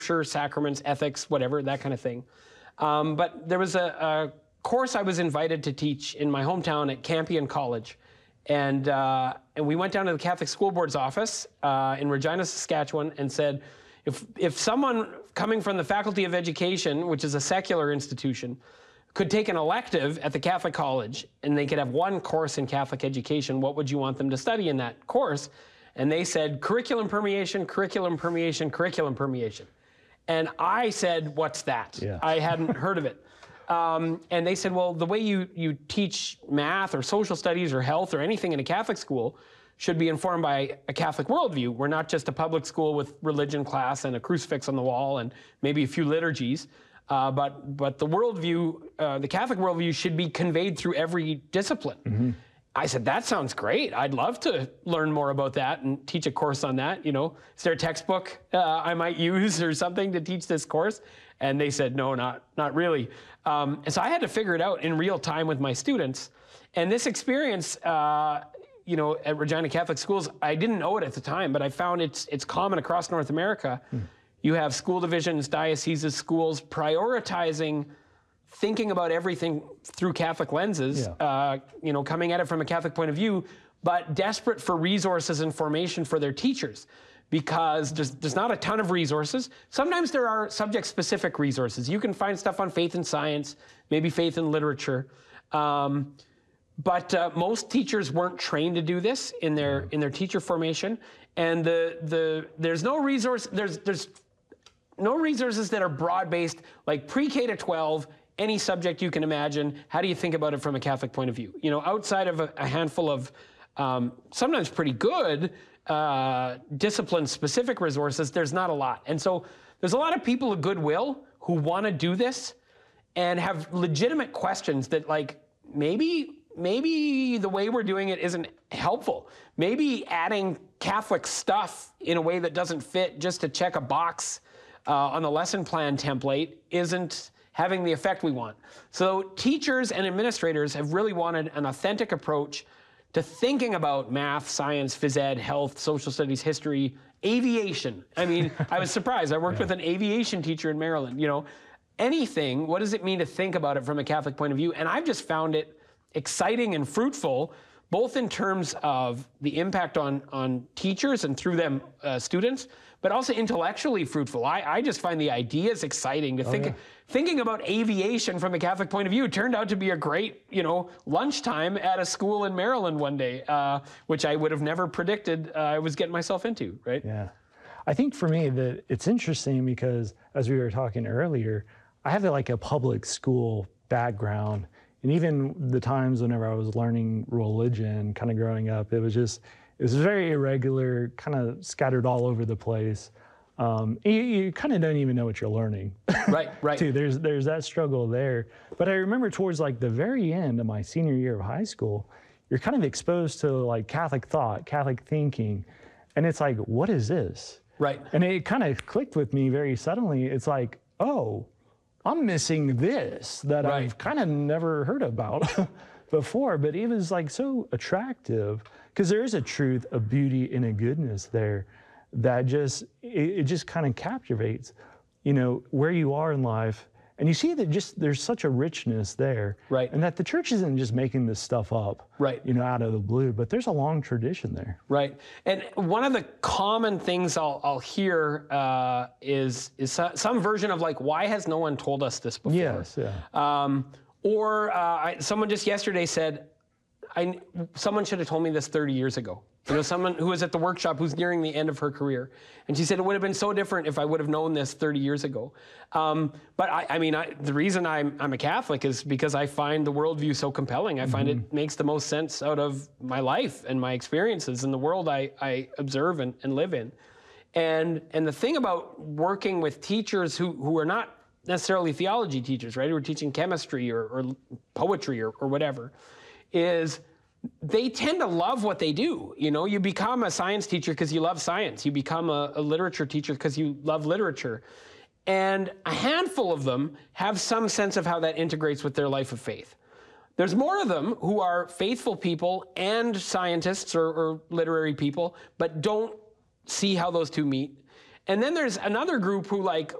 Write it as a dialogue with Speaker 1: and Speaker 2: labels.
Speaker 1: kosher, sacraments, ethics, whatever, that kind of thing. But there was a course I was invited to teach in my hometown at Campion College. And we went down to the Catholic School Board's office in Regina, Saskatchewan, and said, if someone coming from the Faculty of Education, which is a secular institution, could take an elective at the Catholic College and they could have one course in Catholic education, what would you want them to study in that course? And they said curriculum permeation, curriculum permeation, curriculum permeation. And I said, what's that? Yeah. I hadn't heard of it. And they said, well, the way you teach math or social studies or health or anything in a Catholic school should be informed by a Catholic worldview. We're not just a public school with religion class and a crucifix on the wall and maybe a few liturgies, but the worldview, the Catholic worldview should be conveyed through every discipline. Mm-hmm. I said, that sounds great. I'd love to learn more about that and teach a course on that. You know, is there a textbook I might use or something to teach this course? And they said, no, not really. And so I had to figure it out in real time with my students. And this experience, you know, at Regina Catholic Schools, I didn't know it at the time, but I found it's common across North America. You have school divisions, dioceses, schools prioritizing thinking about everything through Catholic lenses, you know, coming at it from a Catholic point of view, but desperate for resources and formation for their teachers because there's not a ton of resources. Sometimes there are subject-specific resources. You can find stuff on faith and science, maybe faith and literature. But most teachers weren't trained to do this in their teacher formation, and there's no resource. There's no resources that are broad-based, like pre-K to 12. Any subject you can imagine. How do you think about it from a Catholic point of view? You know, outside of a handful of sometimes pretty good discipline-specific resources, there's not a lot. And so there's a lot of people of goodwill who want to do this and have legitimate questions that, like, maybe the way we're doing it isn't helpful. Maybe adding Catholic stuff in a way that doesn't fit just to check a box on the lesson plan template isn't having the effect we want. So teachers and administrators have really wanted an authentic approach to thinking about math, science, phys ed, health, social studies, history, aviation. I mean, I was surprised. I worked with an aviation teacher in Maryland. You know, anything, what does it mean to think about it from a Catholic point of view? And I've just found it exciting and fruitful, both in terms of the impact on teachers and through them students, but also intellectually fruitful. I just find the ideas exciting to thinking about aviation from a Catholic point of view turned out to be a great, you know, lunchtime at a school in Maryland one day, which I would have never predicted I was getting myself into, right?
Speaker 2: Yeah. I think for me that it's interesting because as we were talking earlier, I have like a public school background. And even the times whenever I was learning religion, kind of growing up, it was very irregular, kind of scattered all over the place. You kind of don't even know what you're learning.
Speaker 1: Right.
Speaker 2: Too. There's that struggle there. But I remember towards like the very end of my senior year of high school, you're kind of exposed to like Catholic thought, Catholic thinking. And it's like, what is this?
Speaker 1: Right.
Speaker 2: And it kind of clicked with me very suddenly. It's like, oh, I'm missing this that I've kind of never heard about before, but it was like so attractive because there is a truth, a beauty, and a goodness there that it just kind of captivates, you know, where you are in life. And you see that there's such a richness there.
Speaker 1: Right.
Speaker 2: And that the church isn't just making this stuff up, you know, out of the blue, but there's a long tradition there.
Speaker 1: Right. And one of the common things I'll hear is some version of like, why has no one told us this before?
Speaker 2: Yes, yeah.
Speaker 1: Someone just yesterday said, someone should have told me this 30 years ago. You know, someone who was at the workshop who's nearing the end of her career. And she said, it would have been so different if I would have known this 30 years ago. But the reason I'm a Catholic is because I find the worldview so compelling. I find it makes the most sense out of my life and my experiences in the world I observe and live in. And the thing about working with teachers who are not necessarily theology teachers, right, who are teaching chemistry or poetry or whatever, is they tend to love what they do. You know, you become a science teacher because you love science. You become a literature teacher because you love literature. And a handful of them have some sense of how that integrates with their life of faith. There's more of them who are faithful people and scientists or literary people, but don't see how those two meet. And then there's another group who like